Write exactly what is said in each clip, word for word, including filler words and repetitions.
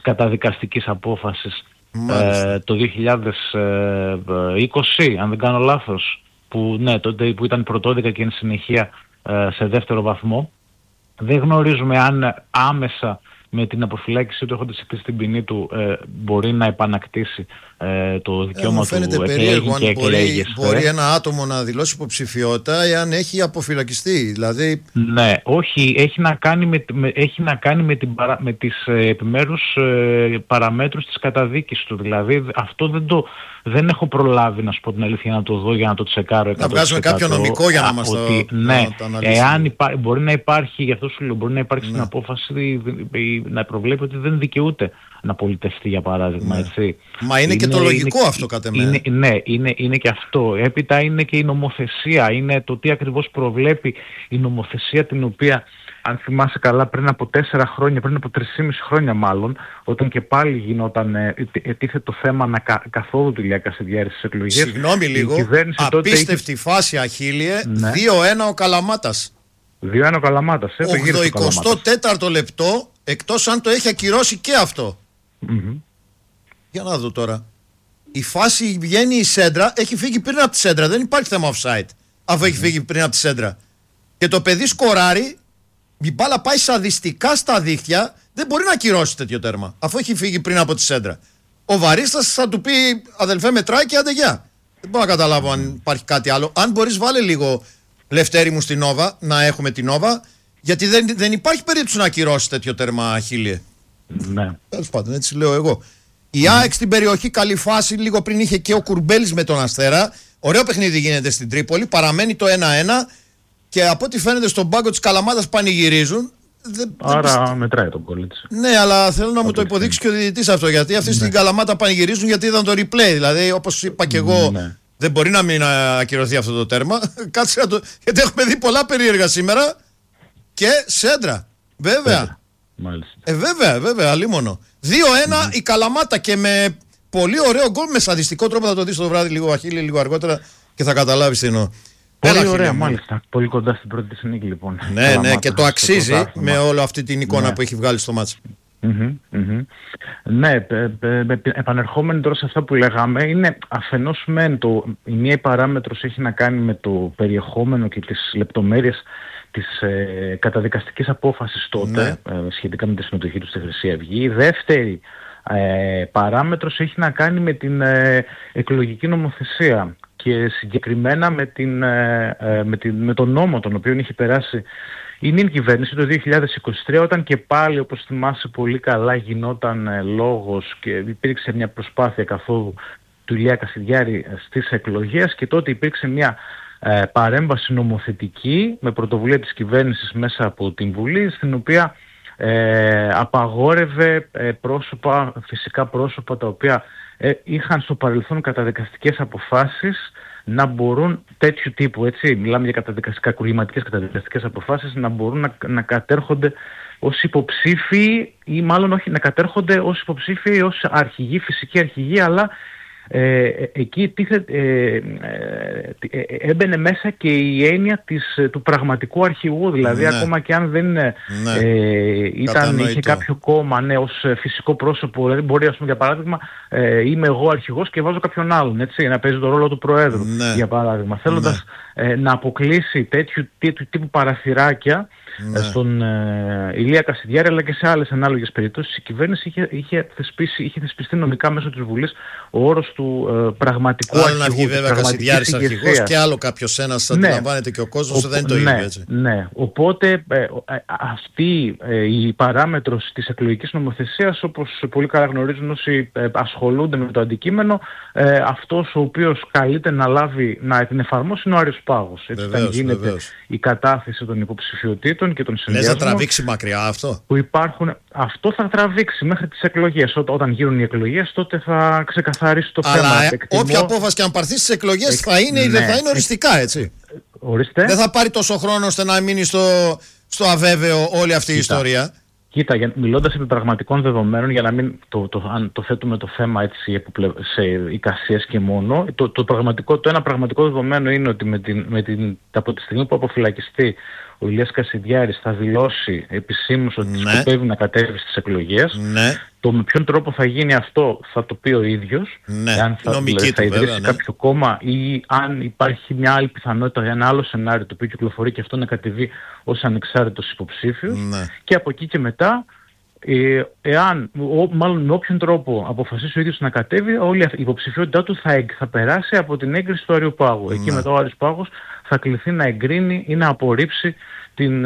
καταδικαστικής απόφασης ε, το δύο χιλιάδες είκοσι, αν δεν κάνω λάθος, που, ναι, τότε που ήταν πρωτόδικα και είναι συνεχεία ε, σε δεύτερο βαθμό. Δεν γνωρίζουμε αν άμεσα με την αποφυλάκησή του, έχοντας εκτίσει την ποινή του, ε, μπορεί να επανακτήσει ε, το δικαίωμα ε, του περίεργο αν μπορεί, μπορεί ε. ένα άτομο να δηλώσει υποψηφιότητα εάν έχει αποφυλακιστεί. Δηλαδή... Ναι, όχι, έχει να κάνει με, με, έχει να κάνει με, την παρα, με τις ε, επιμέρους ε, παραμέτρους της καταδίκης του. Δηλαδή αυτό δεν το... Δεν έχω προλάβει, να σου πω την αλήθεια, να το δω για να το τσεκάρω εκατό τοις εκατό. Να βγάζουμε κάποιο νομικό για να μας το, ότι, ναι, να το αναλύσουμε. Εάν υπά, μπορεί να υπάρχει, γι' αυτό σου λέω, μπορεί να υπάρχει ναι. στην απόφαση να προβλέπει ότι δεν δικαιούται να πολιτευτεί, για παράδειγμα. Ναι. Έτσι. Μα είναι, είναι και το λογικό είναι, αυτό κατ' εμέ. Είναι, ναι, είναι, είναι και αυτό. Έπειτα είναι και η νομοθεσία. Είναι το τι ακριβώς προβλέπει η νομοθεσία, την οποία, αν θυμάσαι καλά, πριν από τέσσερα χρόνια, πριν από τρεισήμισι χρόνια μάλλον, όταν και πάλι γινόταν, ετίθεται το θέμα να κα, καθόλου τη Ηλία Κασιδιάρη στις εκλογές. Συγγνώμη λίγο, απίστευτη είχε... φάση, Αχίλιε, ναι. δύο ένα ο Καλαμάτας. δύο ένα ο Καλαμάτας. Ε, ογδοηκοστό τέταρτο λεπτό, εκτός αν το έχει ακυρώσει και αυτό. Mm-hmm. Για να δω τώρα. Η φάση βγαίνει η σέντρα, έχει φύγει πριν από τη σέντρα, δεν υπάρχει θέμα offside, αφού mm-hmm. έχει φύγει πριν από τη σέντρα. Και το παιδί σκοράρει. Η μπάλα πάει σαδιστικά στα δίχτυα, δεν μπορεί να ακυρώσει τέτοιο τέρμα, αφού έχει φύγει πριν από τη σέντρα. Ο βαρίστας θα του πει, αδελφέ, μετράει και άντε γεια. Δεν μπορώ να καταλάβω mm. αν υπάρχει κάτι άλλο. Αν μπορείς, βάλε λίγο, Λευτέρη μου, στην Νόβα, να έχουμε την Νόβα, γιατί δεν, δεν υπάρχει περίπτωση να ακυρώσει τέτοιο τέρμα, Αχίλιε. Ναι. Τέλος πάντων, έτσι λέω εγώ. Η mm. ΑΕΚ στην περιοχή, καλή φάση, λίγο πριν είχε και ο Κουρμπέλης με τον Αστέρα. Ωραίο παιχνίδι γίνεται στην Τρίπολη, παραμένει το ένα ένα. Και από ό,τι φαίνεται στον πάγκο της Καλαμάτας πανηγυρίζουν. Δεν, Άρα δεν... μετράει τον κόλλη της. Ναι, αλλά θέλω να μου το υποδείξει και ο διαιτητής αυτό. Γιατί αυτοί ναι. στην Καλαμάτα πανηγυρίζουν γιατί είδαν το replay. Δηλαδή, όπως είπα και εγώ, ναι. δεν μπορεί να μην ακυρωθεί αυτό το τέρμα. Κάτσε να το. Γιατί έχουμε δει πολλά περίεργα σήμερα. Και σέντρα. Βέβαια. Μάλιστα. Ε, βέβαια, βέβαια, αλίμονο. δύο ένα mm-hmm. η Καλαμάτα και με πολύ ωραίο γκολ. Με σαδιστικό τρόπο θα το δεις το βράδυ λίγο, Αχίλη, λίγο αργότερα και θα καταλάβεις τι εννοώ. Πολύ Έλα, ωραία, μάλιστα. Πολύ κοντά στην πρώτη της νίκη, λοιπόν. Ναι, Καλαμάτα, ναι, και το αξίζει με όλη αυτή την εικόνα ναι. που έχει βγάλει στο μάτσο. Mm-hmm, mm-hmm. Ναι, ε, ε, ε, επανερχόμενοι τώρα σε αυτά που λέγαμε, είναι αφενός μεν το, η μία παράμετρος έχει να κάνει με το περιεχόμενο και τις λεπτομέρειες της ε, καταδικαστικής απόφασης τότε, ναι. ε, σχετικά με τη συμμετοχή του στη Χρυσή Αυγή. Η δεύτερη ε, παράμετρος έχει να κάνει με την ε, εκλογική νομοθεσία. Και συγκεκριμένα με, την, με, την, με τον νόμο τον οποίο είχε περάσει η νυν κυβέρνηση το δύο χιλιάδες είκοσι τρία, όταν και πάλι, όπως θυμάσαι πολύ καλά, γινόταν λόγος και υπήρξε μια προσπάθεια καθόλου του Ηλία Κασιδιάρη στις εκλογές, και τότε υπήρξε μια ε, παρέμβαση νομοθετική με πρωτοβουλία της κυβέρνησης μέσα από την Βουλή, στην οποία ε, απαγόρευε ε, πρόσωπα, φυσικά πρόσωπα τα οποία Ε, είχαν στο παρελθόν καταδικαστικές αποφάσεις να μπορούν τέτοιου τύπου, έτσι, μιλάμε για καταδικαστικά, κουρηματικές καταδικαστικές αποφάσεις, να μπορούν να, να κατέρχονται ως υποψήφιοι, ή μάλλον όχι, να κατέρχονται ως υποψήφιοι, ως αρχηγοί, φυσικοί αρχηγοί, αλλά ε, εκεί τίθε, ε, ε, ε, έμπαινε μέσα και η έννοια της, του πραγματικού αρχηγού, δηλαδή ναι. ακόμα και αν δεν ναι. ε, ήταν, είχε κάποιο κόμμα ναι, ως φυσικό πρόσωπο, δηλαδή μπορεί, ας πούμε, για παράδειγμα, ε, είμαι εγώ αρχηγός και βάζω κάποιον άλλον, έτσι, να παίζει το ρόλο του Προέδρου, ναι. για παράδειγμα, θέλοντας ναι. ε, να αποκλείσει τέτοιου, τέτοιου τύπου παραθυράκια ναι. στον ε, Ηλία Κασιδιάρη, αλλά και σε άλλες ανάλογες περιπτώσεις. Η κυβέρνηση είχε, είχε, θεσπίσει, είχε θεσπιστεί νομικά μέσω της Βουλής ο όρος του ε, πραγματικού άλλο αρχηγού. Άλλο να βγει βέβαια Κασιδιάρης αρχηγός και άλλο κάποιος ένας, ναι. αντιλαμβάνεται και ο κόσμος, ο, δεν είναι το ίδιο, ναι, έτσι. Ναι, οπότε ε, ε, αυτή ε, η παράμετρος της εκλογικής νομοθεσίας, όπως πολύ καλά γνωρίζουν όσοι ε, ασχολούνται με το αντικείμενο, ε, αυτός ο οποίος καλείται να λάβει, να την εφαρμόσει είναι ο Άριος Πάγος. Έτσι, βεβαίως, όταν γίνεται βεβαίως. η κατάθεση των υποψηφιωτήτων και των συνδυασμών. Λες να τραβήξει μακριά αυτό? Που υπάρχουν, αυτό θα τραβήξει μέχρι τις εκλογές. Ό, όταν γίνουν οι εκλογές, τότε θα ξεκαθαρίσει το Αλλά θέμα. Αλλά Εκτιμώ... όποια απόφαση και αν πάρθει στις εκλογές Εκ... θα είναι ή ναι. δεν θα είναι οριστικά, έτσι. Ορίστε. Δεν θα πάρει τόσο χρόνο ώστε να μείνει στο, στο αβέβαιο όλη αυτή Κοίτα. η ιστορία. Κοίτα, για, μιλώντας επί πραγματικών δεδομένων, για να μην το, το, αν το θέτουμε το θέμα έτσι σε εικασίες και μόνο, το, το, πραγματικό, το ένα πραγματικό δεδομένο είναι ότι με την, με την, από τη στιγμή που αποφυλακιστεί ο Ηλίας Κασιδιάρης θα δηλώσει επισήμως ότι ναι. σκοπεύει να κατέβει στις εκλογές. Ναι. Το με ποιον τρόπο θα γίνει αυτό θα το πει ο ίδιος. Ναι, αν θα, δηλαδή, θα ιδρύσει βέβαια, ναι. κάποιο κόμμα ή αν υπάρχει μια άλλη πιθανότητα, ένα άλλο σενάριο το οποίο κυκλοφορεί και αυτό να κατεβεί ως ανεξάρτητος υποψήφιος. Ναι. Και από εκεί και μετά, ε, εάν, ο, μάλλον με όποιον τρόπο αποφασίσει ο ίδιος να κατέβει, όλη η υποψηφιότητά του θα, θα περάσει από την έγκριση του Αριοπάγου. Ναι. Εκεί μετά ο Αριοπάγος θα κληθεί να εγκρίνει ή να απορρίψει την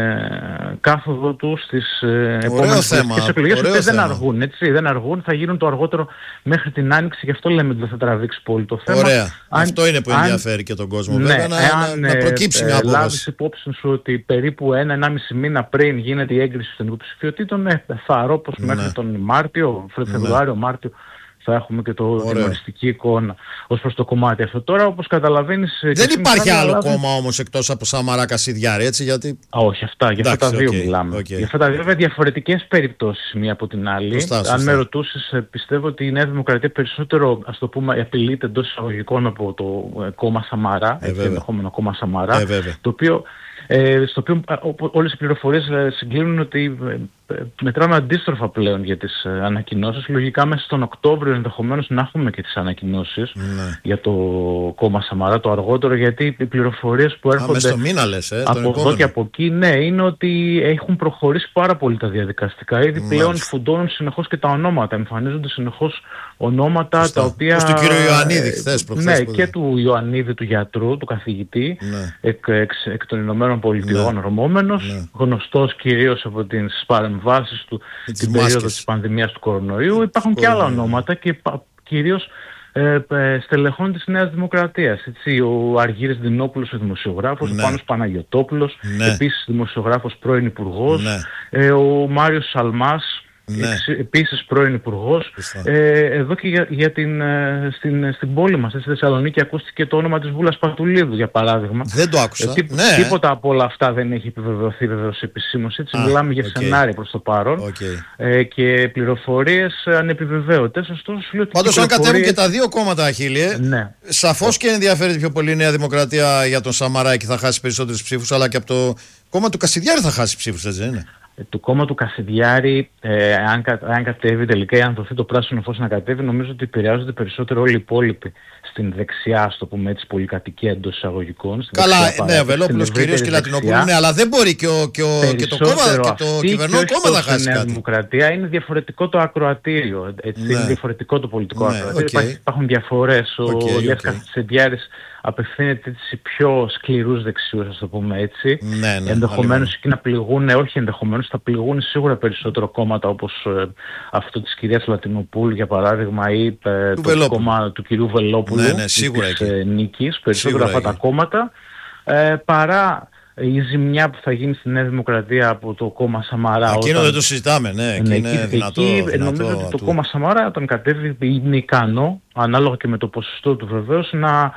ε, κάθοδο του στις ε, επόμενες πολιτικές εκλογές, που δεν αργούν, έτσι, δεν αργούν, θα γίνουν το αργότερο μέχρι την Άνοιξη, γι' αυτό λέμε ότι δεν θα τραβήξει πολύ το θέμα. Ωραία. Αν, αυτό είναι που αν, ενδιαφέρει και τον κόσμο, ναι, βέβαια, να, εάν, να, να προκύψει ε, μια απόφαση. Λάβεις υπόψη σου ότι περίπου ένα ενάμιση μήνα πριν γίνεται η έγκριση των υποψηφιωτήτων, ε, θα αρώ πως ναι. μέχρι τον Μάρτιο, Φεβρουάριο, ναι. Μάρτιο, θα έχουμε και το, την οριστική εικόνα ως προς το κομμάτι αυτό. Τώρα, όπως καταλαβαίνεις... Δεν υπάρχει άλλο λάβει... κόμμα όμως εκτός από Σαμαρά Κασιδιάρη, έτσι, γιατί... Α, όχι, αυτά, για αυτά τα δύο okay, μιλάμε. Okay. Για αυτά τα δύο βέβαια διαφορετικές περιπτώσεις μία από την άλλη. Σωστά, σωστά. Αν με ρωτούσες, πιστεύω ότι η Νέα Δημοκρατία περισσότερο, ας το πούμε, απειλείται εντός εισαγωγικών από το κόμμα Σαμαρά, ε, έτσι, ενδεχόμενο κόμμα Σαμαρά, ε, το οποίο... Ε, στο οποίο όλες οι πληροφορίες συγκλίνουν ότι μετράμε αντίστροφα πλέον για τις ανακοινώσεις. Λογικά μέσα στον Οκτώβριο ενδεχομένως να έχουμε και τις ανακοινώσεις ναι. για το κόμμα Σαμαρά το αργότερο, γιατί οι πληροφορίες που έρχονται στο μήνα, λες, ε, από εδώ και από εκεί, ναι, είναι ότι έχουν προχωρήσει πάρα πολύ τα διαδικαστικά. Ήδη Μάλιστα. πλέον φουντώνουν συνεχώς και τα ονόματα, εμφανίζονται συνεχώς ονόματα Φωστά. τα οποία... Ως του κύριου Ιωαννίδη χθες προχθές. Ναι, και του Ιωαννίδη, του γιατρού, του καθηγητή, ναι. εκ, εκ, εκ των Ηνωμένων Πολιτειών, ναι. ορμόμενος, ναι. γνωστός κυρίως από τις παρεμβάσεις του την περίοδο της πανδημίας του κορονοϊού. Υπάρχουν και άλλα ονόματα και κυρίως ε, ε, στελεχών της Νέας Δημοκρατίας. Έτσι, ο Αργύρης Δινόπουλος, ο δημοσιογράφος, ναι. ο Πάνος Παναγιωτόπουλος, ναι. επίσης δημοσιογράφος, πρώην υπουργός, ναι. ε, ο Μάριος Σαλμάς, ναι. επίσης πρώην υπουργός. Ε, εδώ και για, για την, ε, στην, στην πόλη μας, στη Θεσσαλονίκη, ακούστηκε το όνομα της Βούλας Πατουλίδου, για παράδειγμα. Δεν το άκουσα. Ε, τί, ναι. Τίποτα από όλα αυτά δεν έχει επιβεβαιωθεί βεβαίως επισήμως. Έτσι, Α, μιλάμε για okay. σενάρια προς το παρόν okay. ε, και πληροφορίες ανεπιβεβαίωτες. Πάντως, αν κατέβουν και τα δύο κόμματα, Αχίλιε, ναι. σαφώς και ενδιαφέρεται πιο πολύ η Νέα Δημοκρατία για τον Σαμαρά και θα χάσει περισσότερους ψήφους, αλλά και από το κόμμα του Κασιδιάρη θα χάσει ψήφους, έτσι δεν είναι? Το κόμμα του Κασιδιάρη, ε, αν, κα, αν κατέβει τελικά ή αν δοθεί το πράσινο φως να κατέβει, νομίζω ότι επηρεάζονται περισσότερο όλοι οι υπόλοιποι στην δεξιά, ας το πούμε έτσι, πολυκατοικία εντός εισαγωγικών. Καλά, ναι, ο Βελόπουλος κυρίως και Λατινοπούλου, ναι, αλλά δεν μπορεί και, ο, και, ο, και το κόμμα, και το κυβερνό κόμμα θα χάσει κάτι. Η Δημοκρατία είναι διαφορετικό το ακροατήριο, έτσι, ναι. είναι διαφορετικό το πολιτικό ναι, ακροατήριο, okay. Υπάρχει, υπάρχουν διαφορές, okay, ο Λεύκας okay. Κασιδιάρης απευθύνεται σε πιο σκληρούς δεξιούς, ας το πούμε έτσι. Ναι, ναι, ενδεχομένως εκεί να πληγούν, όχι ενδεχομένως, θα πληγούν σίγουρα περισσότερο κόμματα όπως ε, αυτό της κυρίας Λατινοπούλου για παράδειγμα ή ε, το Βελόπουλου. Κόμμα του κυρίου Βελόπουλου, ναι, ναι, σίγουρα της ε, Νίκης, περισσότερο αυτά τα κόμματα, ε, παρά η ζημιά που θα γίνει στη Νέα Δημοκρατία από το κόμμα Σαμαρά. Εκείνο όταν... δεν το συζητάμε, ναι, εκεί ναι, είναι εκεί, δυνατό, εκεί, δυνατό, νομίζω ότι το του... κόμμα Σαμαρά όταν κατέβει είναι ικανό, ανάλογα και με το ποσοστό του βεβαίως, να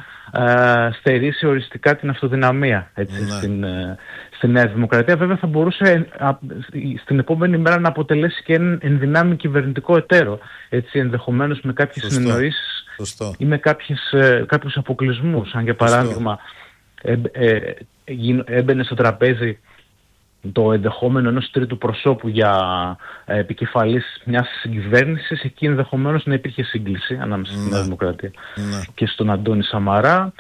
ε, στερήσει οριστικά την αυτοδυναμία έτσι, ναι. στην, ε, στη Νέα Δημοκρατία. Βέβαια θα μπορούσε α, στην επόμενη μέρα να αποτελέσει και εν, εν δυνάμει κυβερνητικό εταίρο, έτσι, ενδεχομένως με κάποιες συνεννοήσεις ή με κάποιες, ε, κάποιους αποκλεισμούς, αν για παράδειγμα ε, ε, έμπαινε στο τραπέζι το ενδεχόμενο ενός τρίτου προσώπου για ε, επικεφαλής μιας συγκυβέρνησης, εκεί ενδεχομένως να υπήρχε σύγκληση ανάμεσα στην Νέα Δημοκρατία ναι. και στον Αντώνη Σαμαρά.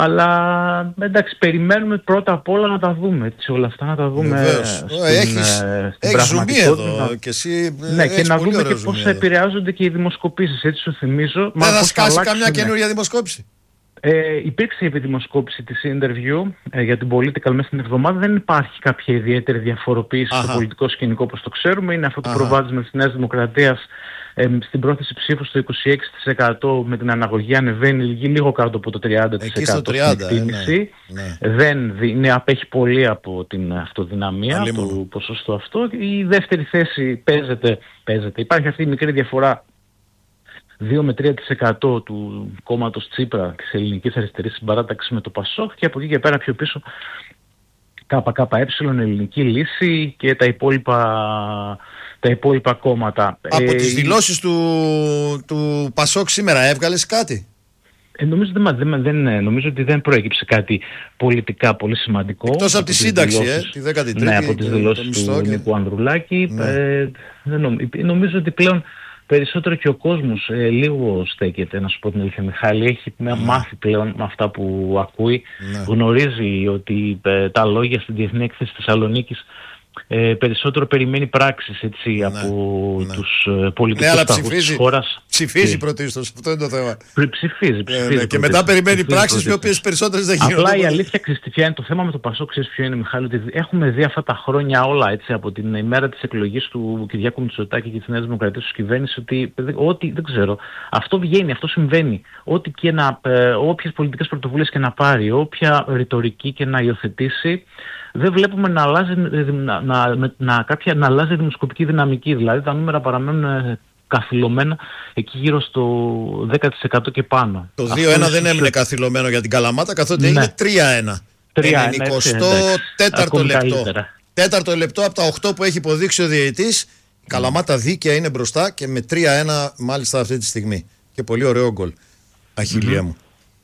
Αλλά εντάξει, περιμένουμε πρώτα απ' όλα να τα δούμε. Έτσι, όλα αυτά να τα δούμε στην, έχεις, ε, στην έχεις πραγματικότητα. Εδώ, να... και εσύ, ναι, και να δούμε και πώς επηρεάζονται και οι δημοσκοπήσεις. Έτσι σου θυμίζω. Δεν θα σκάσει καμιά καινούργια δημοσκόπηση? Ε, υπήρξε η επιδημοσκόπηση της interview ε, για την Political μέσα στην εβδομάδα. Δεν υπάρχει κάποια ιδιαίτερη διαφοροποίηση Αχα. στο πολιτικό σκηνικό όπως το ξέρουμε. Είναι αυτό το Αχα. προβάδισμα της Νέας Δημοκρατίας ε, στην πρόθεση ψήφου στο είκοσι έξι τοις εκατό, με την αναγωγή ανεβαίνει λίγο κάτω από το τριάντα τοις εκατό. Εκεί στο τριάντα τοις εκατό στην εκτίμηση. Ναι, ναι. Δεν ναι, απέχει πολύ από την αυτοδυναμία του ποσοστό αυτό. Η δεύτερη θέση παίζεται, παίζεται. Υπάρχει αυτή η μικρή διαφορά δύο με τρία τοις εκατό του κόμματος Τσίπρα της ελληνικής αριστερής συμπαράταξης με το Πασόκ, και από εκεί και πέρα πιο πίσω ΚΚΕ, ελληνική λύση και τα υπόλοιπα, τα υπόλοιπα κόμματα. Από ε, τις δηλώσεις του, του Πασόκ σήμερα έβγαλες κάτι? Ε, νομίζω, δεν, δεν, δεν, νομίζω ότι δεν προέκυψε κάτι πολιτικά πολύ σημαντικό. Εκτός από τη σύνταξη, δηλώσεις, ε, τη δέκατη τρίτη. Ναι, από τις δηλώσεις του Νίκου Ανδρουλάκη. Ναι. Ε, δεν νομ, νομίζω ότι πλέον περισσότερο και ο κόσμος ε, λίγο στέκεται, να σου πω την αλήθεια, Μιχάλη. Έχει ναι. μάθει πλέον με αυτά που ακούει. Ναι. Γνωρίζει ότι ε, τα λόγια στην Διεθνή Έκθεση Θεσσαλονίκης Ε, περισσότερο περιμένει πράξεις, έτσι, ναι, από ναι. τους ε, πολιτικούς ναι, ταγούς της χώρας. Ψηφίζει πρωτίστως, αυτό είναι το θέμα. Ψηφίζει, ψηφίζει. Ε, ναι, και μετά περιμένει πράξεις, οι οποίες περισσότερες δεν γίνονται. Απλά η αλήθεια, ποια είναι το θέμα με το Πασόκ, ξέρεις ποιο είναι, Μιχάλη, ότι έχουμε δει αυτά τα χρόνια όλα, έτσι, από την ημέρα της εκλογής του Κυριάκου Μητσοτάκη και της Νέας Δημοκρατίας ως κυβέρνηση, ότι ό,τι, δεν ξέρω, αυτό βγαίνει, αυτό συμβαίνει. Ό,τι και να, ε, όποιες πολιτικές πρωτοβουλίες και να πάρει, όποια ρητορική και να υιοθετήσει, δεν βλέπουμε να αλλάζει, να, να, να, κάποια, να αλλάζει δημοσκοπική δυναμική. Δηλαδή τα νούμερα παραμένουν καθυλωμένα εκεί γύρω στο δέκα τοις εκατό και πάνω. Το δύο ένα δεν έμεινε καθυλωμένο για την Καλαμάτα, καθότι ναι. έγινε τρία ένα. ενενηκοστό τέταρτο λεπτό. Τέταρτο λεπτό από τα οκτώ που έχει υποδείξει ο διαιτητής. Η Καλαμάτα δίκαια είναι μπροστά και με τρία ένα μάλιστα αυτή τη στιγμή. Και πολύ ωραίο γκολ. Αχιλλία mm-hmm. μου.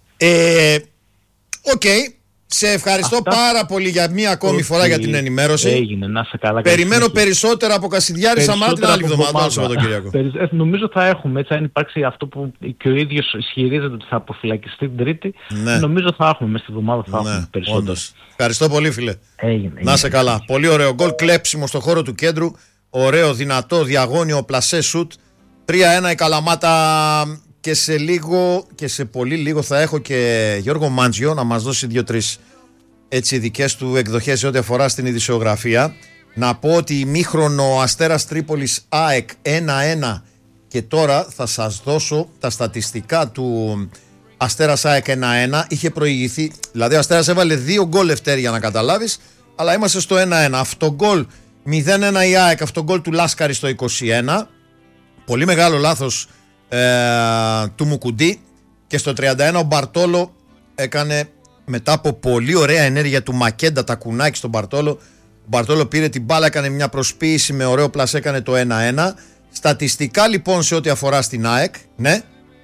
Ε, Οκ. Okay. Σε ευχαριστώ Αυτά... πάρα πολύ για μία ακόμη okay. φορά για την ενημέρωση. Έγινε, να σε καλά. Περιμένω και περισσότερα από Κασιδιάρη Σαμάτη την άλλη εβδομάδα. Περι... Νομίζω θα έχουμε, έτσι, αν υπάρξει αυτό που και ο ίδιος ισχυρίζεται ότι θα αποφυλακιστεί την Τρίτη. Ναι. Νομίζω θα έχουμε μέσα στη εβδομάδα, θα ναι, έχουμε περισσότερο. Όντως. Ευχαριστώ πολύ, φίλε. Έγινε, να σε καλά. Έγινε. Πολύ ωραίο γκολ, κλέψιμο στο χώρο του κέντρου. Ωραίο, δυνατό, διαγώνιο, πλασέ σουτ. τρία ένα η Καλαμάτα. Και σε λίγο και σε πολύ λίγο θα έχω και Γιώργο Μάντζιο να μας δώσει δύο-τρεις έτσι δικές του εκδοχές σε ό,τι αφορά στην ειδησιογραφία. Να πω ότι ημίχρονο Αστέρας Τρίπολης ΑΕΚ ένα ένα και τώρα θα σας δώσω τα στατιστικά του Αστέρας ΑΕΚ ένα ένα. Είχε προηγηθεί, δηλαδή ο Αστέρας έβαλε δύο γκολ Λευτέρη για να καταλάβεις, αλλά είμαστε στο ένα ένα. Αυτό γκολ μηδέν ένα η ΑΕΚ, αυτό γκολ του Λάσκαρη στο είκοσι ένα. Πολύ μεγάλο λάθος Ε, του Μουκουντή και στο τριάντα ένα ο Μπαρτόλο έκανε μετά από πολύ ωραία ενέργεια του Μακέντα τα κουνάκι στον Μπαρτόλο. Ο Μπαρτόλο πήρε την μπάλα, έκανε μια προσποίηση με ωραίο πλασέ, έκανε το ένα ένα. Στατιστικά λοιπόν σε ό,τι αφορά στην ΑΕΚ, ναι.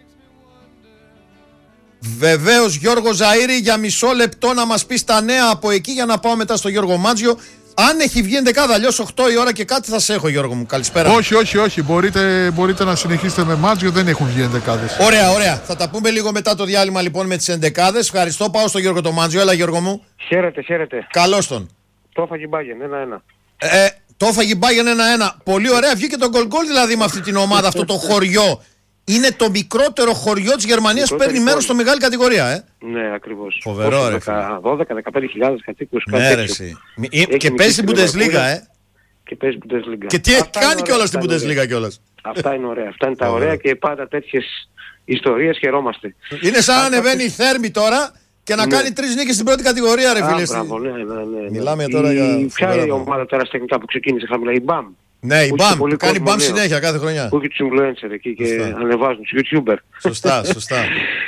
Βεβαίως Γιώργο Ζαΐρη, για μισό λεπτό να μας πεις τα νέα από εκεί για να πάω μετά στο Γιώργο Μάτζιο. Αν έχει βγει εντεκάδα, αλλιώς οκτώ η ώρα και κάτι θα σε έχω, Γιώργο μου. Καλησπέρα. Όχι, όχι, όχι. Μπορείτε, μπορείτε να συνεχίσετε με Μάτζιο, δεν έχουν βγει εντεκάδες. Ωραία, ωραία. Θα τα πούμε λίγο μετά το διάλειμμα λοιπόν με τις εντεκάδες. Ευχαριστώ. Πάω στο Γιώργο το Μάτζιο. Έλα, Γιώργο μου. Χαίρετε, χαίρετε. Καλώς τον. Το έφαγε Μπάγεν ένα ένα. Ε, το έφαγε Μπάγεν ένα ένα. Πολύ ωραία. Βγήκε το γκολ γκολ δηλαδή με αυτή την ομάδα, αυτό το χωριό. Είναι το μικρότερο χωριό της Γερμανίας που παίρνει μέρος στο μεγάλη κατηγορία, ε. Ναι, ακριβώς. Φοβερό, ρε. δώδεκα με δεκαπέντε χιλιάδες κατοίκους. Ναι, ρε. Και παίζει στην Bundesliga, ε. Και παίζει Bundesliga. Και τι έχει κάνει κιόλας στην Bundesliga κιόλας. Αυτά είναι ωραία. Αυτά είναι τα ωραία και πάντα τέτοιες ιστορίες χαιρόμαστε. Είναι σαν να ανεβαίνει η Θέρμη τώρα και να κάνει τρεις νίκες στην πρώτη κατηγορία, ρε φίλε. Μπράβο, ναι, ναι. Μιλάμε τώρα για. Ποια είναι η ομάδα τώρα τεχνικά που ξεκίνησε χαμηλά, η μπαμ. Ναι, η μπαμ, που κάνει μπαμ συνέχεια κάθε χρονιά. Που έχει τους influencer εκεί και σωστά. Ανεβάζουν τους YouTuber. Σωστά, σωστά.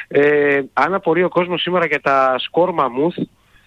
ε, αν απορεί ο κόσμος σήμερα για τα σκορ μαμούθ,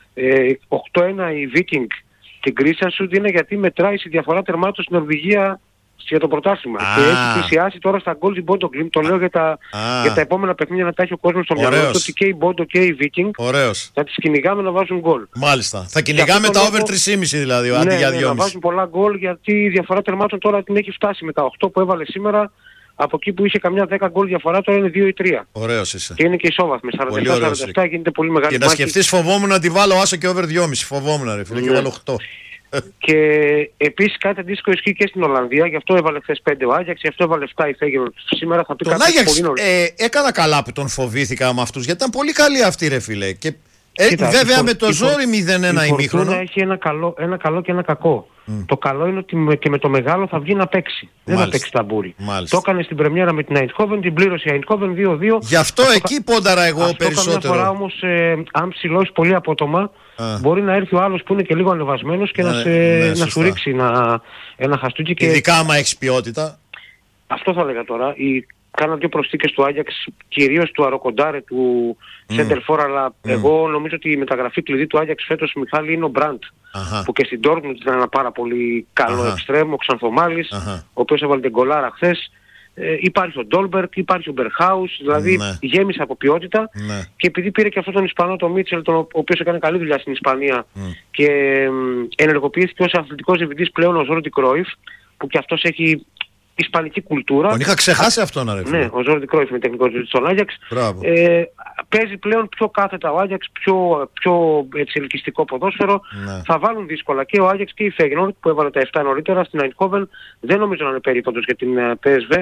ε, οκτώ ένα η Viking και Γκρίσανσουντ είναι γιατί μετράει στη διαφορά τερμάτων στην Νορβηγία για το πρωτάθλημα. Και έχει πλησιάσει τώρα στα γκολ την Bodo Glimt. Το λέω για τα, για τα επόμενα παιχνίδια να τα έχει ο κόσμος στο μυαλό του ότι και η Bodo και η Viking Ωραίος. θα τις κυνηγάμε να βάζουν γκολ. Μάλιστα. Θα κυνηγάμε τα over τρία κόμμα πέντε δηλαδή, αντί ναι, για ναι, δύο κόμμα πέντε. Να βάζουν πολλά γκολ γιατί η διαφορά τερμάτων τώρα την έχει φτάσει με τα οκτώ που έβαλε σήμερα. Από εκεί που είχε καμιά δέκα γκολ διαφορά τώρα είναι δύο ή τρία. Ωραίος είσαι. Και είναι και ισόβαθμες. σαράντα επτά σαράντα επτά γίνεται πολύ μεγάλη μάχη. Και να σκεφτείς φοβόμουν να τη βάλω άσο και over δύο κόμμα πέντε. Φοβόμουν ρε φίλε, ναι. Και βάλω οκτώ. Και επίσης κάτι αντίστοιχο ισχύει και στην Ολλανδία, γι' αυτό έβαλε χθες πέντε ο Άγιαξ, γι' αυτό έβαλε επτά η Φέγγελ. Σήμερα θα πει τον Άγιαξ ε, έκανα καλά που τον φοβήθηκα με αυτούς, γιατί ήταν πολύ καλή αυτή ρε φίλε. Και, ε, Κοίτα, βέβαια η, με το η, ζόρι μηδέν ένα ημίχρονο. Έχει ένα καλό, ένα καλό και ένα κακό. Mm. Το καλό είναι ότι και με το μεγάλο θα βγει να παίξει. Μάλιστα. Δεν θα παίξει ταμπούρι. Το έκανε στην πρεμιέρα με την Eindhoven, την πλήρωσε η Eindhoven δύο δύο. Γι' αυτό, αυτό εκεί πόνταρα εγώ αυτό περισσότερο. Αυτό καμιά φορά όμως ε, αν ψηλώσει πολύ απότομα, Α. μπορεί να έρθει ο άλλος που είναι και λίγο ανεβασμένος και ναι, να, σε, ναι, να σου ρίξει ένα, ένα χαστούκι. Και... Ειδικά άμα έχεις ποιότητα. Αυτό θα έλεγα τώρα. Η... Κάνα δύο προσθήκες του Άγιαξ, κυρίως του Αροκοντάρε, του Σέντερφορ, mm. αλλά mm. εγώ νομίζω ότι η μεταγραφή κλειδί του Άγιαξ φέτος, Μιχάλη, είναι ο Μπραντ. Uh-huh. Που και στην Dortmund ήταν ένα πάρα πολύ καλό uh-huh. εξτρέμ, ο Ξανθομάλης, uh-huh. ο οποίος έβαλε την γκολάρα χθες. Ε, υπάρχει ο Ντόλμπερκ, υπάρχει ο Μπερχάους, δηλαδή ναι. γέμισε από ποιότητα ναι. και επειδή πήρε και αυτόν τον Ισπανό, τον Μίτσελ, τον, ο οποίος έκανε καλή δουλειά στην Ισπανία mm. και ε, ενεργοποιήθηκε ως αθλητικός διευθυντής πλέον ο Ζόρντι Κρόιφ, που και αυτός έχει ισπανική κουλτούρα. Τον είχα ξεχάσει αυτόν, αρέσει. Ναι, ο Ζόρντι Κρόιφ είναι τεχνικός διευθυντής στον Άγιαξ. Ε, παίζει πλέον πιο κάθετα ο Άγιαξ, πιο, πιο έτσι, ελκυστικό ποδόσφαιρο. Ναι. Θα βάλουν δύσκολα και ο Άγιαξ και η Φέγενορντ που έβαλε τα επτά νωρίτερα στην Αϊνχόβεν. Δεν νομίζω να είναι περίπατος για την uh, πι ες βι,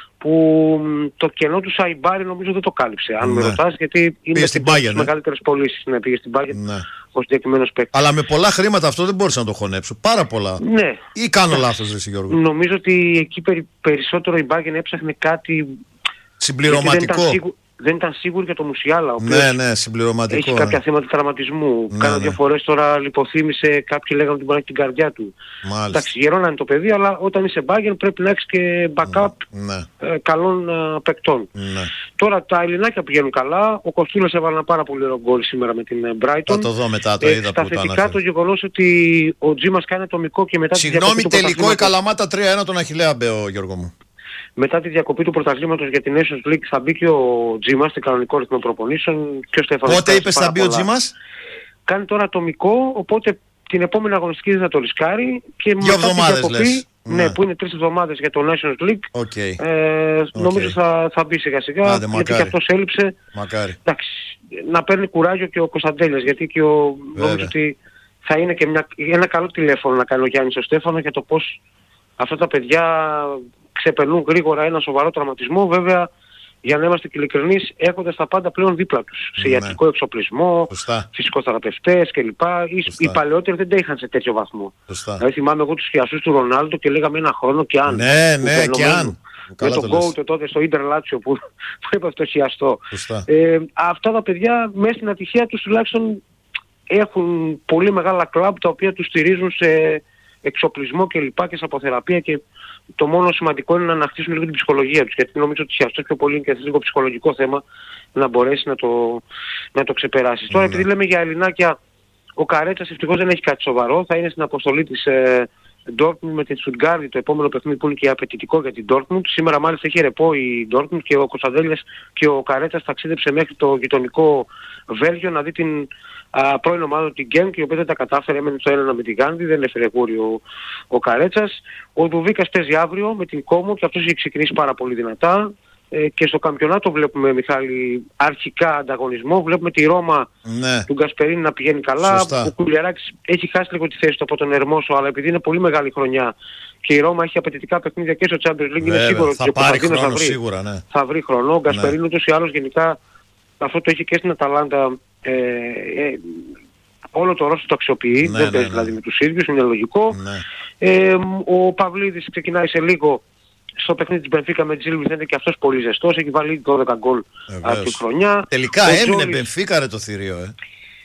που το κενό του Σαϊμπάρι νομίζω δεν το κάλυψε. Αν ναι. με ρωτάς, γιατί είναι τις ναι. μεγαλύτερες πωλήσεις. Ναι, πήγε στην Bayern ναι. ο συγκεκριμένος παίκτης. Αλλά με πολλά χρήματα αυτό δεν μπορούσα να το χωνέψω. Πάρα πολλά. Ναι. Ή κάνω λάθος, ρε Γιώργο? Νομίζω ότι εκεί περι, περισσότερο η Bayern έψαχνε κάτι συμπληρωματικό. Δεν ήταν σίγουρη για το Μουσιάλα, ο οποίος ναι, ναι, συμπληρωματικό, έχει κάποια ναι. θέματα τραυματισμού. Ναι, Κάνα ναι. δύο φορές τώρα λιποθύμησε, κάποιοι λέγανε ότι μπορεί να έχει την καρδιά του. Μάλιστα. Εντάξει, γερόνα είναι το παιδί, αλλά όταν είσαι Bayern πρέπει να έχεις και backup ναι. ε, καλών ε, παικτών. Ναι. Τώρα τα ελληνάκια πηγαίνουν καλά. Ο Κοστούλας έβαλε ένα πάρα πολύ ωραίο γκολ σήμερα με την Brighton. Θα το δω μετά, το ε, είδα στα που το θετικά το γεγονός ότι ο Τζίμας κάνει ατομικό και μετά... Συγγνώμη, τελικό η Καλαμάτα τρία ένα τον Αχιλλέα Μπέο, Γιώργο μου. Μετά τη διακοπή του πρωταθλήματος για την Nations League θα μπει και ο Τζίμας στην κανονικό ρυθμό προπονήσεων. Πότε είπες θα μπει ο Τζίμας? Κάνει τώρα ατομικό, οπότε την επόμενη αγωνιστική δεν θα το ρισκάρει. Και δύο μετά εβδομάδες τη διακοπή, λες. Ναι, που είναι τρεις εβδομάδες για το Nations League. Okay. Ε, okay. Νομίζω θα, θα μπει σιγά σιγά. Άντε, γιατί και αυτός έλειψε. Μακάρι. Εντάξει, να παίρνει κουράγιο και ο Κωνσταντέλιας, γιατί και ο, νομίζω ότι θα είναι και μια, ένα καλό τηλέφωνο να κάνει ο Γιάννης ο Στέφανο για το πώς αυτά τα παιδιά ξεπερνούν γρήγορα ένα σοβαρό τραυματισμό. Βέβαια, για να είμαστε και ειλικρινείς, έχοντας τα πάντα πλέον δίπλα τους. Σε ναι. ιατρικό εξοπλισμό, Σωστά. φυσικοθεραπευτές κλπ. Οι, οι παλαιότεροι δεν τα είχαν σε τέτοιο βαθμό. Δηλαδή θυμάμαι εγώ τους χιασούς του Ρονάλντο και λέγαμε ένα χρόνο και αν. Ναι, ναι, και αν. Με τον Γκόουτο τότε στο Ίντερ Λάτσιο που, που έπαθε το χιαστό. Ε, αυτά τα παιδιά μέσα στην ατυχία τους τουλάχιστον έχουν πολύ μεγάλα κλαμπ τα οποία τους στηρίζουν σε εξοπλισμό και λοιπά και σε αποθεραπεία, και το μόνο σημαντικό είναι να ανακτήσουν λίγο την ψυχολογία τους, γιατί νομίζω ότι αυτό πιο πολύ είναι και λίγο ψυχολογικό θέμα να μπορέσει να το, να το ξεπεράσεις. Mm-hmm. Τώρα επειδή λέμε για Ελληνάκια, ο Καρέτσας ευτυχώς δεν έχει κάτι σοβαρό, θα είναι στην αποστολή της ε, Dortmund με την Stuttgart, το επόμενο παιχνίδι που είναι και απαιτητικό για την Dortmund. Σήμερα μάλιστα έχει ρεπό η Dortmund και ο Κωνσταντέλιας και ο Καρέτσας ταξίδεψε μέχρι το γειτονικό Βέλγιο να δει την α, πρώην ομάδα του Γκένκ, η οποία δεν τα κατάφερε, έμενε στο ένα με την Γκάντι, δεν έφερε γούρι ο, ο Καρέτσας. Ο Δουβίκας παίζει αύριο με την Κόμο και αυτός έχει ξεκινήσει πάρα πολύ δυνατά. Ε, και στο καμπιονάτο βλέπουμε, Μιχάλη, αρχικά ανταγωνισμό. Βλέπουμε τη Ρώμα ναι. του Γκασπερίνη να πηγαίνει καλά. Σωστά. Ο Κουλιαράκης έχει χάσει λίγο τη θέση του από τον Ερμόσο, αλλά επειδή είναι πολύ μεγάλη χρονιά και η Ρώμα έχει απαιτητικά παιχνίδια και στο Champions League, είναι σίγουρο ότι ο Κωνσταντίνος θα βρει, σίγουρα, ναι. θα βρει χρόνο. Ο Γκασπερίνη ναι. ούτως ή άλλως γενικά αυτό το έχει και στην Αταλάντα. Ε, ε, όλο το ρόστο το αξιοποιεί, ναι, δεν ναι, παίζει ναι. δηλαδή με τους ίδιους, είναι λογικό. Ναι. Ε, ο Παυλίδης ξεκινάει σε λίγο στο παιχνίδι της Μπενφίκα με Τζίλβις, δεν είναι και αυτός πολύ ζεστός, έχει βάλει δώδεκα γκολ αυτή τη χρονιά. Τελικά ο έμεινε Τζόλις... Μπενφίκα ρε το θηρίο, ε.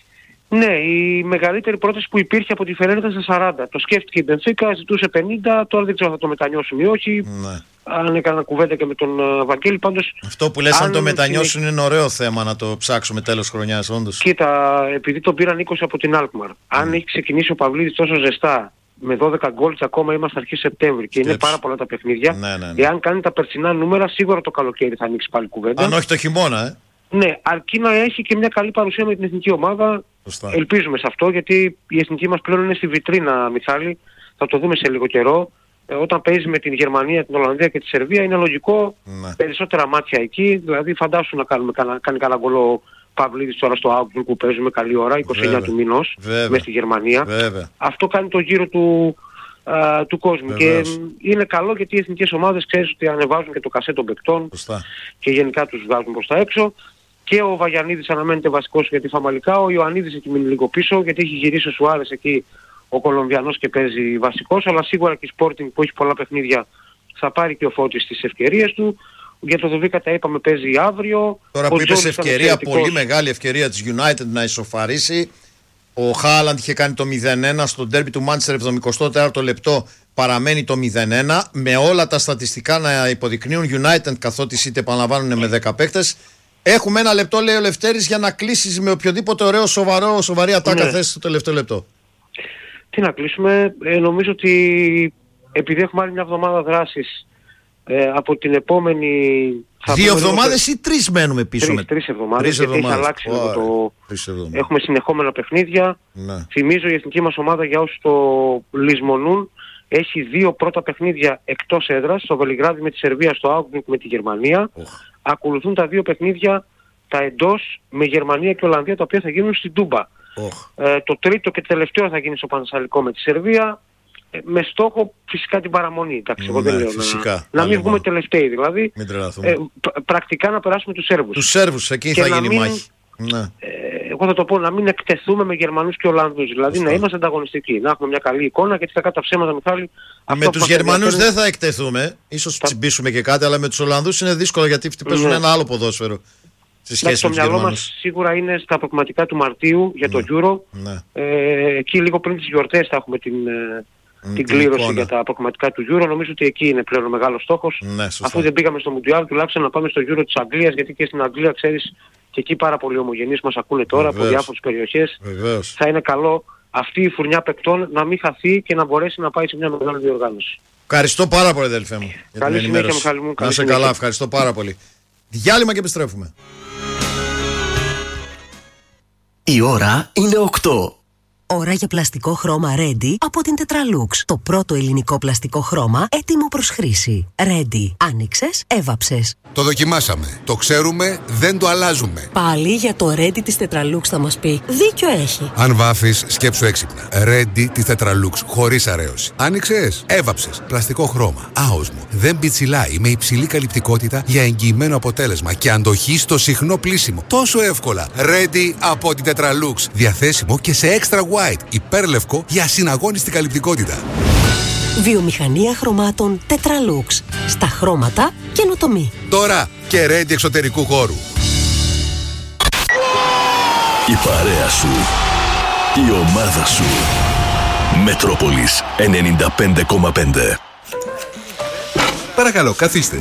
Ναι, η μεγαλύτερη πρόταση που υπήρχε από τη Φεραίρα ήταν στα σαράντα. Το σκέφτηκε η Μπενφίκα, ζητούσε πενήντα, τώρα δεν ξέρω αν θα το μετανιώσουν ή όχι. Ναι. Αν έκανα κουβέντα και με τον uh, Βαγγέλη, πάντως... Αυτό που λες αν, αν το μετανιώσουν συνεχ... είναι ωραίο θέμα να το ψάξουμε τέλος χρονιάς, όντως. Κοίτα, επειδή τον πήραν είκοσι από την Alkmaar, mm. αν έχει ξεκινήσει ο Παυλίδης τόσο ζεστά, με δώδεκα γκολ ακόμα είμαστε αρχή Σεπτέμβρη και είναι πάρα πολλά τα παιχνίδια. Ναι, ναι, ναι. Εάν κάνει τα περσινά νούμερα, σίγουρα το καλοκαίρι θα ανοίξει πάλι κουβέντα. Αν όχι το χειμώνα, ε. Ναι, αρκεί να έχει και μια καλή παρουσία με την εθνική ομάδα. Σωστά. Ελπίζουμε σε αυτό, γιατί η εθνική μας πλέον είναι στη βιτρίνα, Μιχάλη. Θα το δούμε σε λίγο καιρό. Ε, όταν παίζει με την Γερμανία, την Ολλανδία και τη Σερβία, είναι λογικό ναι. περισσότερα μάτια εκεί. Δηλαδή, φαντάσου να κάνουμε, κάνει κανένα γκολ Παυλίδης τώρα στο Augsburg που παίζουμε καλή ώρα, είκοσι εννέα Βέβαια. Του μηνός, μέσα στη Γερμανία. Βέβαια. Αυτό κάνει το γύρο του, α, του κόσμου. Βεβαίως. Και είναι καλό γιατί οι εθνικές ομάδες ξέρεις ότι ανεβάζουν και το κασέ των παικτών και γενικά τους βγάζουν προς τα έξω. Και ο Βαγιανίδης αναμένεται βασικός για τη Φαμαλικά. Ο Ιωαννίδης έχει μείνει λίγο πίσω γιατί έχει γυρίσει ο Σουάρες εκεί ο Κολομβιανός και παίζει βασικός. Αλλά σίγουρα και η Sporting που έχει πολλά παιχνίδια θα πάρει και ο Φώτης τις ευκαιρίες του. Για το Δουβίκα τα είπαμε παίζει αύριο. Τώρα ο που είπες ευκαιρία, πολύ μεγάλη ευκαιρία της United να ισοφαρίσει. Ο Χάλαντ είχε κάνει το μηδέν ένα στο ντέρμπι του Μάντσεστερ, εβδομηκοστό τέταρτο λεπτό παραμένει το μηδέν ένα. Με όλα τα στατιστικά να υποδεικνύουν United, καθότι είτε επαναλαμβάνουν με δέκα παίκτες. Έχουμε ένα λεπτό, λέει ο Λευτέρης, για να κλείσεις με οποιοδήποτε ωραίο, σοβαρό, σοβαρή ατάκα ναι. θέση στο τελευταίο λεπτό. Τι να κλείσουμε, ε, νομίζω ότι επειδή έχουμε άλλη μια εβδομάδα δράσης Ε, από την επόμενη... Δύο εβδομάδες ή τρεις μένουμε πίσω? Τρεις, με... τρεις εβδομάδες, γιατί έχει αλλάξει oh, το... Έχουμε συνεχόμενα παιχνίδια. Ναι. Θυμίζω η εθνική μας ομάδα, για όσους το λησμονούν, έχει δύο πρώτα παιχνίδια εκτός έδρας, στο Βελιγράδι με τη Σερβία, στο Άουγκνικ με τη Γερμανία. Oh. Ακολουθούν τα δύο παιχνίδια τα εντός με Γερμανία και Ολλανδία, τα οποία θα γίνουν στην Τούμπα. Oh. Ε, το τρίτο και τελευταίο θα γίνει στο Πανθεσσαλικό με τη Σερβία, ε, με στόχο φυσικά την παραμονή. Εντάξει, εγώ δεν λέω να, να μην βγούμε τελευταίοι, δηλαδή ε, πρακτικά να περάσουμε τους Σέρβους. Τους Σέρβους, εκεί και θα γίνει μην, μάχη. Ναι. Ε, εγώ θα το πω, να μην εκτεθούμε με Γερμανούς και Ολλανδούς, δηλαδή Φωστά. να είμαστε ανταγωνιστικοί, να έχουμε μια καλή εικόνα, γιατί θα κατά ψέματα, Μιχάλη. Με τους Γερμανούς δεν θα εκτεθούμε, ίσως θα... τσιμπήσουμε και κάτι, αλλά με τους Ολλανδούς είναι δύσκολο, γιατί παίζουν ναι. ένα άλλο ποδόσφαιρο. Το μυαλό μας σίγουρα είναι στα αποκριματικά του Μαρτίου για το ναι. Euro. Ναι. Ε, εκεί λίγο πριν τις γιορτές θα έχουμε την, mm, την κλήρωση εικόνα. για τα αποκριματικά του Euro. Νομίζω ότι εκεί είναι πλέον ο μεγάλος στόχος. Ναι, αφού δεν πήγαμε στο Μουντιάλ, τουλάχιστον να πάμε στο Euro της Αγγλίας, γιατί και στην Αγγλία, ξέρεις, και εκεί πάρα πολλοί ομογενείς μας ακούνε τώρα Βεβαίως. από διάφορες περιοχές. Βεβαίως. Θα είναι καλό αυτή η φουρνιά παικτών να μην χαθεί και να μπορέσει να πάει σε μια μεγάλη διοργάνωση. Ευχαριστώ πάρα πολύ, αδελφέ μου. Καλή συνέχεια, Μιχάλη μου. Να είσαι καλά, ευχαριστώ πάρα πολύ. Διάλειμμα και επιστρέφουμε. Η ώρα είναι οκτώ. Ώρα για πλαστικό χρώμα Ready από την Tetralux. Το πρώτο ελληνικό πλαστικό χρώμα έτοιμο προς χρήση. Ready. Άνοιξες, έβαψες. Το δοκιμάσαμε. Το ξέρουμε, δεν το αλλάζουμε. Πάλι για το Ready της Tetralux θα μας πει. Δίκιο έχει. Αν βάφεις, σκέψου έξυπνα. Ready της Tetralux, χωρίς αρέωση. Άνοιξες, έβαψες. Πλαστικό χρώμα. Άοσμο. Δεν πιτσιλάει, με υψηλή καλυπτικότητα για εγγυημένο αποτέλεσμα και αντοχή στο συχνό πλύσιμο. Τόσο εύκολα. Ready από την Tetralux. Διαθέσιμο και σε extra white, υπέρλευκο για ασυναγώνιστη καλυπτικότητα. Βιομηχανία χρωμάτων Tetralux. Στα χρώματα καινοτομή. Τώρα και Ready εξωτερικού χώρου. Η παρέα σου. Η ομάδα σου. Μετρόπολης ενενήντα πέντε κόμμα πέντε. Παρακαλώ, καθίστε.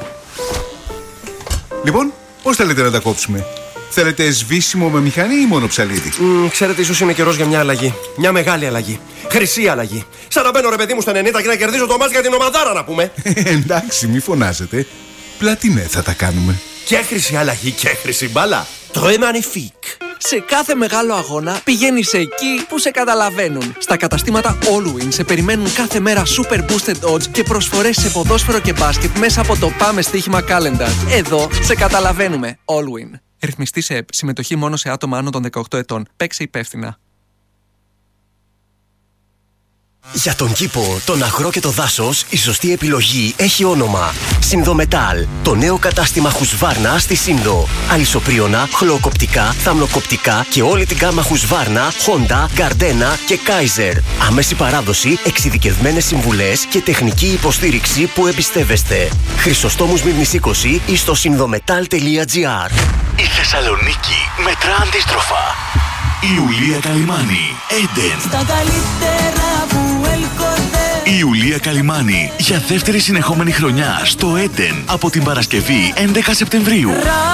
Λοιπόν, πώς θέλετε να τα κόψουμε? Θέλετε σβήσιμο με μηχανή ή μόνο ψαλίδι? Mm, ξέρετε, ίσως είναι καιρός για μια αλλαγή. Μια μεγάλη αλλαγή. Χρυσή αλλαγή. Σαν να μπαίνω, ρε παιδί μου, στο ενενήντα και να κερδίζω το μάτς για την ομαδάρα, να πούμε. Εντάξει, μη φωνάζετε. Πλατινέ θα τα κάνουμε. Και χρυσή αλλαγή και χρυσή μπάλα. Très magnifique. Σε κάθε μεγάλο αγώνα πηγαίνεις εκεί που σε καταλαβαίνουν. Στα καταστήματα Allwin σε περιμένουν κάθε μέρα super boosted odds και προσφορές σε ποδόσφαιρο και μπάσκετ μέσα από το Πάμε Στοίχημα Calendar. Εδώ σε καταλαβαίνουμε. Allwin. Ρυθμιστή σε ΕΠ. Συμμετοχή μόνο σε άτομα άνω των δεκαοκτώ ετών. Παίξε υπεύθυνα. Για τον κήπο, τον αγρό και το δάσος, η σωστή επιλογή έχει όνομα. Συνδομετάλ. Το νέο κατάστημα Husqvarna στη Σύνδο. Αλυσοπρίωνα, χλωοκοπτικά, θαμνοκοπτικά και όλη την γάμα Husqvarna, Honda, Gardena και Kaiser. Άμεση παράδοση, εξειδικευμένες συμβουλές και τεχνική υποστήριξη που εμπιστεύεστε. Χρυσοστόμου Μύρνης είκοσι ή στο συνδομετάλ τελεία τζι άρ. Η Θεσσαλονίκη μετρά αντίστροφα. Ιουλία Καλιμάνη, Έντεν. Στα καλύτερα που έλκονται. Ιουλία Καλιμάνη για δεύτερη συνεχόμενη χρονιά στο Έντεν από την Παρασκευή έντεκα Σεπτεμβρίου.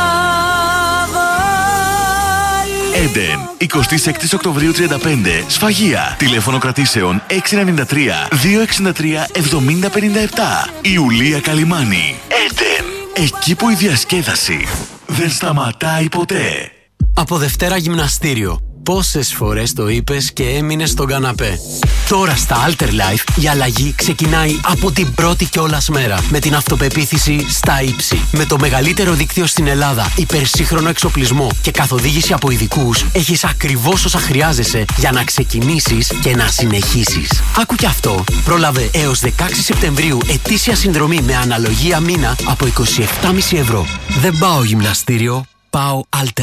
Έντεν, εικοστή έκτη Οκτωβρίου τριάντα πέντε, Σφαγεία. Τηλέφωνο κρατήσεων έξι εννιά τρία δύο έξι τρία εβδομήντα πενήντα επτά. Ιουλία Καλιμάνη, Έντεν. Εκεί που η διασκέδαση δεν σταματάει ποτέ. Από Δευτέρα γυμναστήριο. Πόσες φορές το είπες και έμεινες στον καναπέ? Τώρα στα Alter Life η αλλαγή ξεκινάει από την πρώτη κιόλας μέρα. Με την αυτοπεποίθηση στα ύψη. Με το μεγαλύτερο δίκτυο στην Ελλάδα, υπερσύγχρονο εξοπλισμό και καθοδήγηση από ειδικούς, έχεις ακριβώς όσα χρειάζεσαι για να ξεκινήσεις και να συνεχίσεις. Άκου κι αυτό. Πρόλαβε έως δεκαέξι Σεπτεμβρίου ετήσια συνδρομή με αναλογία μήνα από είκοσι επτά κόμμα πέντε ευρώ. Δεν πάω γυμναστήριο, πάω Alter.